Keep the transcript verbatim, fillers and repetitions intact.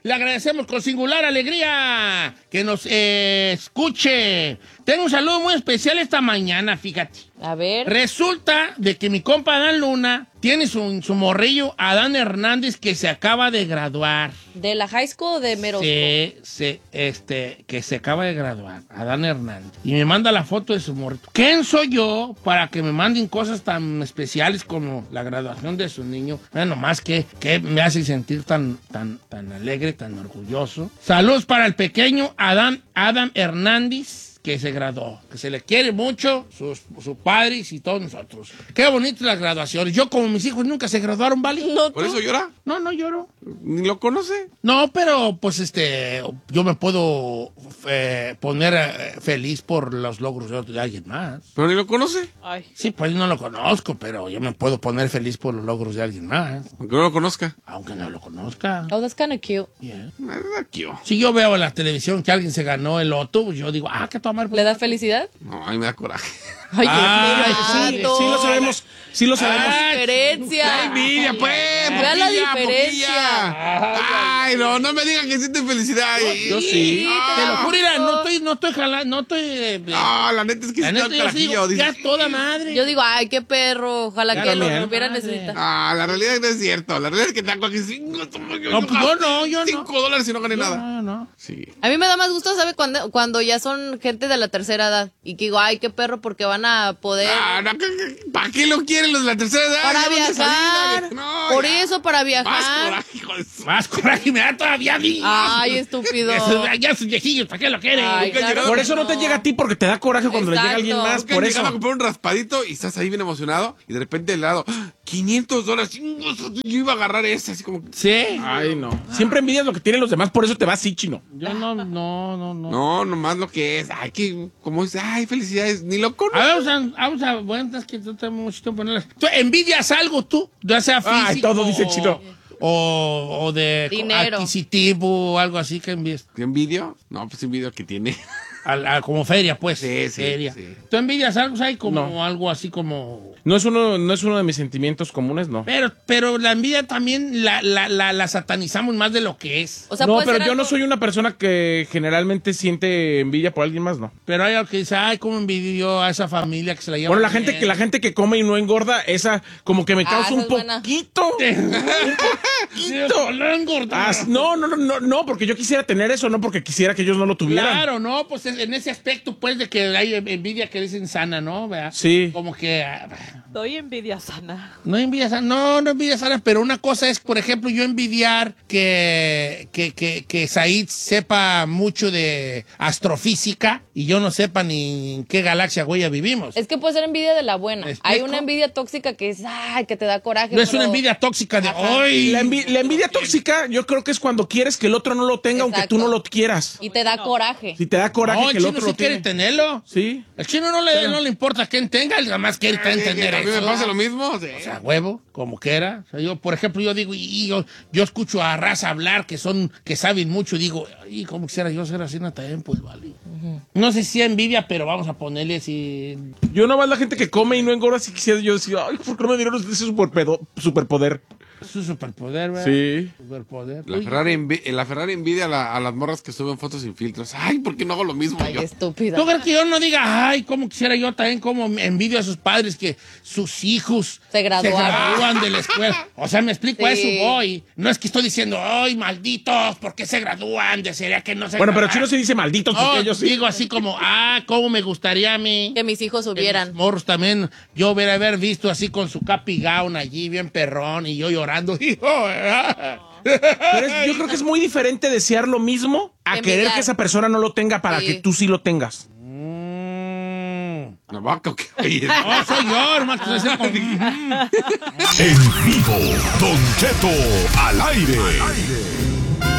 le agradecemos con singular alegría que nos eh, escuche. Tengo un saludo muy especial esta mañana, fíjate. A ver. Resulta de que mi compa Adán Luna tiene su, su morrillo Adán Hernández que se acaba de graduar. ¿De la high school o de Merosco? Sí, sí, este, que se acaba de graduar, Adán Hernández. Y me manda la foto de su morrito. ¿Quién soy yo para que me manden cosas tan especiales como la graduación de su niño? Bueno, más que, que me hace sentir tan, tan, tan alegre, tan orgulloso. Saludos para el pequeño Adán, Adam Hernández, que se graduó, que se le quiere mucho, sus, sus padres y todos nosotros. Qué bonitas las graduaciones. Yo, como mis hijos nunca se graduaron, ¿vale? No, ¿Por eso llora? No, no lloro. ¿Ni lo conoce? No, pero pues este, yo me puedo eh, poner eh, feliz por los logros de, de alguien más. ¿Pero ni lo conoce? Ay. Sí, pues no lo conozco, pero yo me puedo poner feliz por los logros de alguien más. Aunque no lo conozca. Aunque no lo conozca. Oh, that's kind of cute. Yeah. Aquí, oh. Si yo veo en la televisión que alguien se ganó el loto, pues yo digo, ah, qué tomar. ¿Le da felicidad? No, a mí me da coraje. Ay, Ay, qué sí, lindo. Sí lo sabemos, sí lo sabemos. La diferencia. ¡Ay, envidia, pues! Vea la poquilla, diferencia. poquilla. Ay, no, no me digan que sienten felicidad. Yo sí. Te lo juro, mira, no estoy, no estoy jalando, no estoy... eh, Ah, la neta es que la sí neta, tengo yo carajillo. digo, ya dices. es toda madre. Yo digo, ay, qué perro. Ojalá Ya que lo también. hubiera Madre. necesitado. Ah, la realidad no es cierto. La realidad es que tengo aquí cinco... No, pues yo no, yo no. Cinco dólares y no gané Yo nada. No, no. Sí. A mí me da más gusto, ¿sabe? Cuando, cuando ya son gente de la tercera edad. Y que digo, ay, qué perro, porque van a poder... Ah, no, ¿para qué lo quieren los de la tercera edad? para Ya no les viajar. ayuda. No, Por ya. eso, para Más viajar. coraje, hijo de su- Más coraje me da todavía a mí. Ay, estúpido. Esos- ya sus viejillos, ¿para qué lo quieren? Ay, Nunca he claro llegado- Por que eso no te llega a ti, porque te da coraje cuando le llega a alguien Exacto. más. Nunca Por han llegado a eso. comprar un raspadito y estás ahí bien emocionado y de repente al lado, ¡ah! quinientos dólares. Chingos, yo iba a agarrar ese, así como... Sí. Ay, no. Siempre envidias lo que tienen los demás, por eso te vas así, chino. Yo no, no, no, no. No, nomás lo que es. Ay, que, como dice, ay, felicidades, ni lo A conozco. ver, vamos a, vamos a, bueno, es que no tenemos mucho tiempo en ponerlas. ¿Tú envidias algo tú? Ya sea físico. Ay, todo dice o- chino. O, o de Dinero. adquisitivo o algo así que envíes. ¿Qué envidio? No, pues envidio que tiene. Al- al- como feria, pues. Sí, sí, Feria. sí. ¿Tú envidias algo, hay como No. algo así como... No es uno, no es uno de mis sentimientos comunes, no. Pero, pero la envidia también la, la, la, la satanizamos más de lo que es. O sea, no, puede pero ser yo no algo- soy una persona que generalmente siente envidia por alguien más, no. Pero hay algo que dice, ay, cómo envidio a esa familia que se la lleva. Bueno, la gente que la gente que come y no engorda, esa como que me Ah, causa esa un es buena. poquito. Ah, no, no, no, no, no, porque yo quisiera tener eso, no porque quisiera que ellos no lo tuvieran. Claro, no, pues en, en ese aspecto, pues, de que hay envidia que es insana, ¿no? ¿Verdad? Sí. Como que... ah, Doy envidia sana. no envidia sana, no, no envidia sana, pero una cosa es, por ejemplo, yo envidiar que, que, que, que Said sepa mucho de astrofísica y yo no sepa ni en qué galaxia, güey, vivimos. Es que puede ser envidia de la buena. ¿Me explico? Hay una envidia tóxica que es, ay, que te da coraje. No es pero- una envidia tóxica de hoy. La, envi- la envidia tóxica, yo creo que es cuando quieres que el otro no lo tenga, aunque Exacto. tú no lo quieras. Y te da coraje. Si te da coraje No, el que el chino otro sí lo quiere tiene. tenerlo. Sí. El chino no le, no le importa quién tenga, él jamás quiere A tener mí me eso. pasa lo mismo. Sí. O sea, huevo, como quiera. O sea, yo, por ejemplo, yo digo, y, y yo, yo escucho a raza hablar que son, que saben mucho, y digo, y como quisiera yo ser así también, pues vale. No sé si es envidia, pero vamos a ponerle así. Yo nomás la gente que come y no engorda, si quisiera yo decir, ay, ¿por qué no me dieron ese superpedo- superpoder? Su superpoder, ¿verdad? Sí. Superpoder. La Uy, Ferrari, envi- la Ferrari envidia a, la- a las morras que suben fotos sin filtros. Ay, ¿por qué no hago lo mismo Ay, yo? qué estúpida. ¿Tú crees que yo no diga, ay, cómo quisiera yo también, como envidio a sus padres que sus hijos Se graduaron. gradúan de la escuela? O sea, me explico, a Sí. eso voy. No es que estoy diciendo, ay, malditos, ¿por qué se gradúan? Desearía que no se Bueno, pero graduaran. Chino se dice malditos porque No, ellos sí. digo así como, ah, cómo me gustaría a mí. Que mis hijos que hubieran. mis morros también, yo hubiera haber visto así con su capi gown allí, bien perrón, y yo llorando. Hijo, ¿verdad? Pero es- yo creo que es muy diferente desear lo mismo a Envidiar. querer que esa persona no lo tenga para Sí. que tú sí lo tengas. Mm. ¿Una vaca o qué? Oye, No, soy yo, hermano. que estoy haciendo como- En vivo, Don Cheto al aire.